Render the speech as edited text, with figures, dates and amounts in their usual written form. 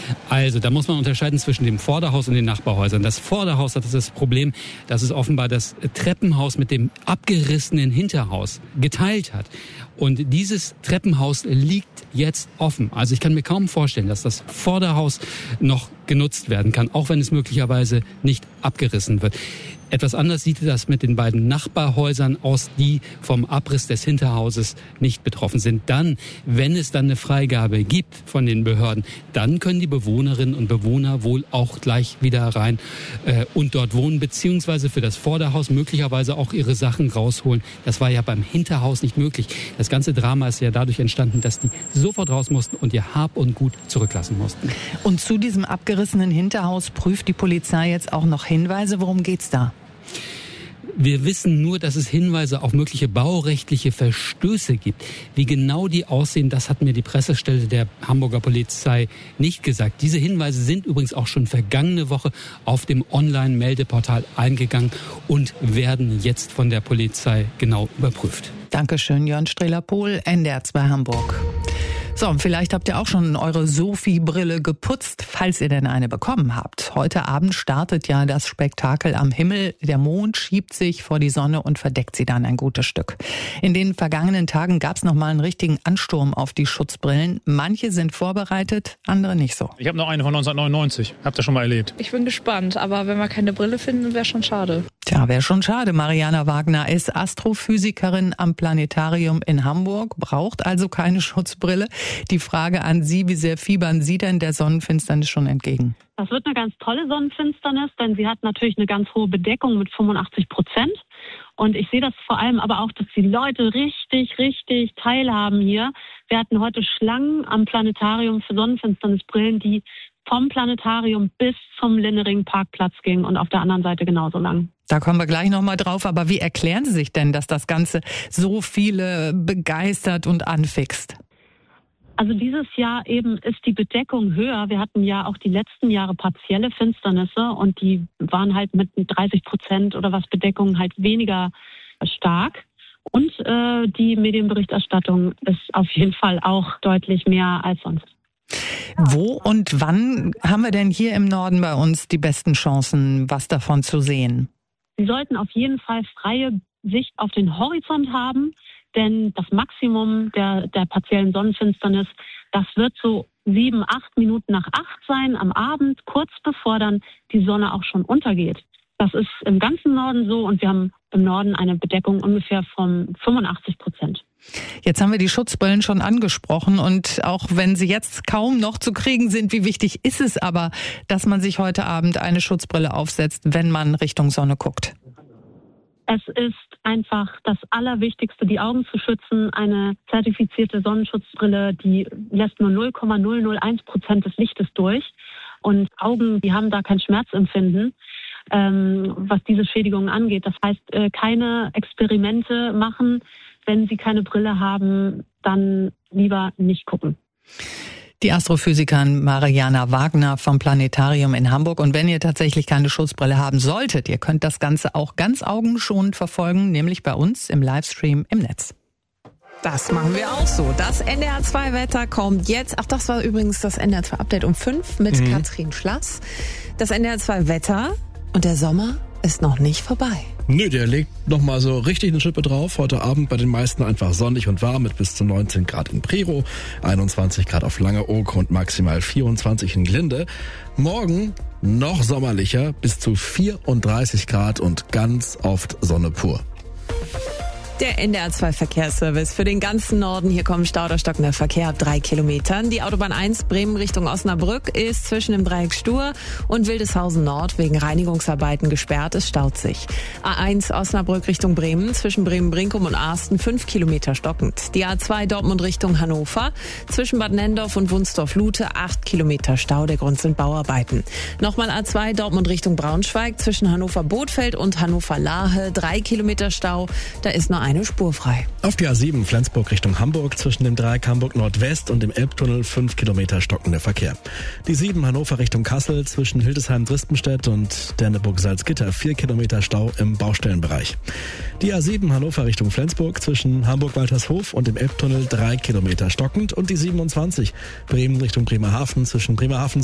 Also, da muss man unterscheiden zwischen dem Vorderhaus und den Nachbarhäusern. Das Vorderhaus hat das Problem, dass es offenbar das Treppenhaus mit dem abgerissenen Hinterhaus geteilt hat. Und dieses Treppenhaus liegt jetzt offen. Also ich kann mir kaum vorstellen, dass das Vorderhaus noch genutzt werden kann, auch wenn es möglicherweise nicht abgerissen wird. Etwas anders sieht das mit den beiden Nachbarhäusern aus, die vom Abriss des Hinterhauses nicht betroffen sind. Dann, wenn es dann eine Freigabe gibt von den Behörden, dann können die Bewohnerinnen und Bewohner wohl auch gleich wieder rein und dort wohnen, beziehungsweise für das Vorderhaus möglicherweise auch ihre Sachen rausholen. Das war ja beim Hinterhaus nicht möglich. Das ganze Drama ist ja dadurch entstanden, dass die sofort raus mussten und ihr Hab und Gut zurücklassen mussten. Und zu diesem abgerissenen Hinterhaus prüft die Polizei jetzt auch noch Hinweise. Worum geht's da? Wir wissen nur, dass es Hinweise auf mögliche baurechtliche Verstöße gibt. Wie genau die aussehen, das hat mir die Pressestelle der Hamburger Polizei nicht gesagt. Diese Hinweise sind übrigens auch schon vergangene Woche auf dem Online-Meldeportal eingegangen und werden jetzt von der Polizei genau überprüft. Dankeschön, Jörn Strehler-Pohl, NDR 2 Hamburg. So, und vielleicht habt ihr auch schon eure Sophie-Brille geputzt, falls ihr denn eine bekommen habt. Heute Abend startet ja das Spektakel am Himmel. Der Mond schiebt sich vor die Sonne und verdeckt sie dann ein gutes Stück. In den vergangenen Tagen gab es noch mal einen richtigen Ansturm auf die Schutzbrillen. Manche sind vorbereitet, andere nicht so. Ich habe noch eine von 1999. Habt ihr schon mal erlebt? Ich bin gespannt, aber wenn wir keine Brille finden, wäre schon schade. Tja, wäre schon schade. Mariana Wagner ist Astrophysikerin am Planetarium in Hamburg, braucht also keine Schutzbrille. Die Frage an Sie, wie sehr fiebern Sie denn der Sonnenfinsternis schon entgegen? Das wird eine ganz tolle Sonnenfinsternis, denn sie hat natürlich eine ganz hohe Bedeckung mit 85%. Und ich sehe das vor allem aber auch, dass die Leute richtig teilhaben hier. Wir hatten heute Schlangen am Planetarium für Sonnenfinsternisbrillen, die vom Planetarium bis zum Linnering-Parkplatz gingen und auf der anderen Seite genauso lang. Da kommen wir gleich nochmal drauf. Aber wie erklären Sie sich denn, dass das Ganze so viele begeistert und anfixt? Also dieses Jahr eben ist die Bedeckung höher. Wir hatten ja auch die letzten Jahre partielle Finsternisse und die waren halt mit 30% oder was Bedeckung halt weniger stark. Und die Medienberichterstattung ist auf jeden Fall auch deutlich mehr als sonst. Wo und wann haben wir denn hier im Norden bei uns die besten Chancen, was davon zu sehen? Sie sollten auf jeden Fall freie Sicht auf den Horizont haben, denn das Maximum der partiellen Sonnenfinsternis, das wird so 7, 8 Minuten nach 8 sein am Abend, kurz bevor dann die Sonne auch schon untergeht. Das ist im ganzen Norden so und wir haben im Norden eine Bedeckung ungefähr von 85%. Jetzt haben wir die Schutzbrillen schon angesprochen und auch wenn sie jetzt kaum noch zu kriegen sind, wie wichtig ist es aber, dass man sich heute Abend eine Schutzbrille aufsetzt, wenn man Richtung Sonne guckt? Es ist einfach das Allerwichtigste, die Augen zu schützen. Eine zertifizierte Sonnenschutzbrille, die lässt nur 0,001% des Lichtes durch. Und Augen, die haben da kein Schmerzempfinden, was diese Schädigungen angeht. Das heißt, keine Experimente machen. Wenn Sie keine Brille haben, dann lieber nicht gucken. Die Astrophysikerin Mariana Wagner vom Planetarium in Hamburg. Und wenn ihr tatsächlich keine Schutzbrille haben solltet, ihr könnt das Ganze auch ganz augenschonend verfolgen, nämlich bei uns im Livestream im Netz. Das machen wir auch so. Das NDR 2 Wetter kommt jetzt. Ach, das war übrigens das NDR 2 Update um 5 mit Katrin Schlass. Das NDR 2 Wetter und der Sommer ist noch nicht vorbei. Nö, der legt nochmal so richtig eine Schippe drauf. Heute Abend bei den meisten einfach sonnig und warm mit bis zu 19 Grad in Prerow, 21 Grad auf Langeoog und maximal 24 in Glinde. Morgen noch sommerlicher, bis zu 34 Grad und ganz oft Sonne pur. Der NDR 2 Verkehrsservice für den ganzen Norden. Hier kommen Stau oder stockender Verkehr ab 3 Kilometern. Die Autobahn 1 Bremen Richtung Osnabrück ist zwischen dem Dreieck Stur und Wildeshausen Nord wegen Reinigungsarbeiten gesperrt. Es staut sich. A1 Osnabrück Richtung Bremen zwischen Bremen-Brinkum und Arsten 5 Kilometer stockend. Die A2 Dortmund Richtung Hannover zwischen Bad Nendorf und Wunsdorf-Lute 8 Kilometer Stau. Der Grund sind Bauarbeiten. Nochmal A2 Dortmund Richtung Braunschweig zwischen Hannover-Bothfeld und Hannover-Lahe 3 Kilometer Stau. Da ist noch eine Spur frei. Auf die A7 Flensburg Richtung Hamburg zwischen dem Dreieck Hamburg Nordwest und dem Elbtunnel 5 Kilometer stockender Verkehr. Die 7 Hannover Richtung Kassel zwischen Hildesheim-Dristenstedt und Derneburg-Salzgitter 4 Kilometer Stau im Baustellenbereich. Die A7 Hannover Richtung Flensburg zwischen Hamburg-Waltershof und dem Elbtunnel 3 Kilometer stockend und die 27 Bremen Richtung Bremerhaven zwischen Bremerhaven